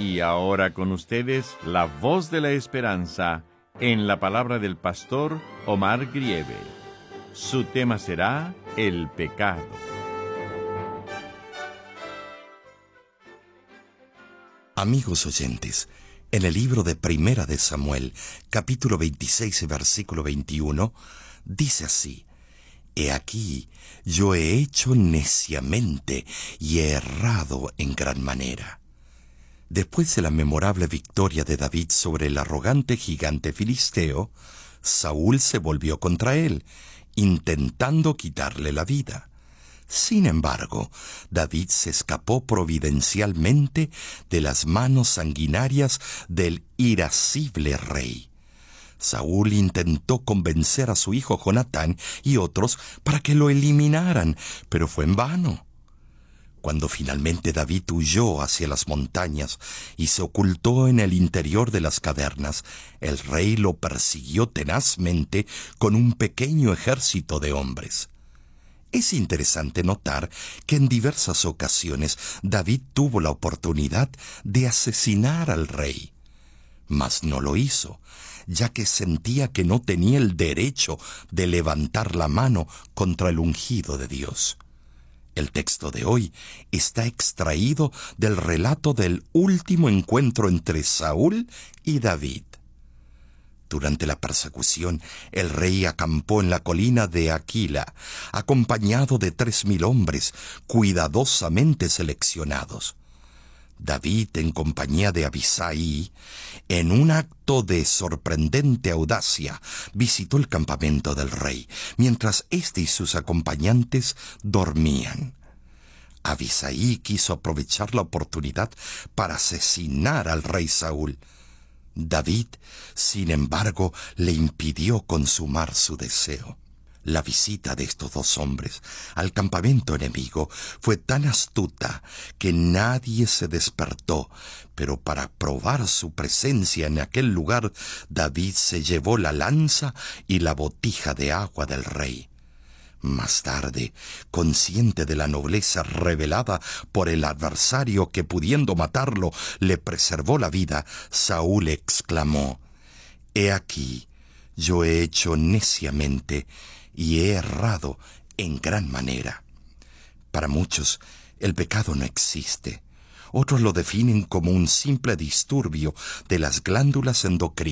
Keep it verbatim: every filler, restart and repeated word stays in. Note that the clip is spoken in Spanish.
Y ahora con ustedes, la voz de la esperanza, en la palabra del pastor Omar Grieve. Su tema será el pecado. Amigos oyentes, en el libro de Primera de Samuel, capítulo veintiséis, versículo veintiuno, dice así: He aquí, yo he hecho neciamente y he errado en gran manera. Después de la memorable victoria de David sobre el arrogante gigante filisteo, Saúl se volvió contra él, intentando quitarle la vida. Sin embargo, David se escapó providencialmente de las manos sanguinarias del irascible rey. Saúl intentó convencer a su hijo Jonatán y otros para que lo eliminaran, pero fue en vano. Cuando finalmente David huyó hacia las montañas y se ocultó en el interior de las cavernas, el rey lo persiguió tenazmente con un pequeño ejército de hombres. Es interesante notar que en diversas ocasiones David tuvo la oportunidad de asesinar al rey, mas no lo hizo, ya que sentía que no tenía el derecho de levantar la mano contra el ungido de Dios. El texto de hoy está extraído del relato del último encuentro entre Saúl y David. Durante la persecución, el rey acampó en la colina de Aquila, acompañado de tres mil hombres cuidadosamente seleccionados. David, en compañía de Abisai, en un acto de sorprendente audacia, visitó el campamento del rey, mientras éste y sus acompañantes dormían. Abisai quiso aprovechar la oportunidad para asesinar al rey Saúl. David, sin embargo, le impidió consumar su deseo. La visita de estos dos hombres al campamento enemigo fue tan astuta que nadie se despertó, pero para probar su presencia en aquel lugar, David se llevó la lanza y la botija de agua del rey. Más tarde, consciente de la nobleza revelada por el adversario que, pudiendo matarlo, le preservó la vida, Saúl exclamó: «He aquí, yo he hecho neciamente y he errado en gran manera». Para muchos, el pecado no existe. Otros lo definen como un simple disturbio de las glándulas endocrinas.